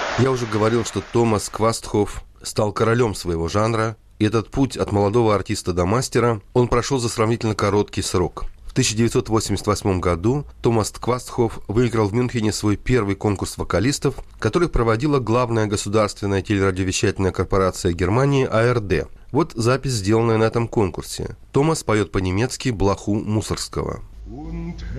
Я уже говорил, что Томас Квастхоф стал королем своего жанра, и этот путь от молодого артиста до мастера он прошел за сравнительно короткий срок. В 1988 году Томас Квастхоф выиграл в Мюнхене свой первый конкурс вокалистов, который проводила главная государственная телерадиовещательная корпорация Германии АРД. Вот запись, сделанная на этом конкурсе. Томас поет по-немецки «Блоху Мусоргского».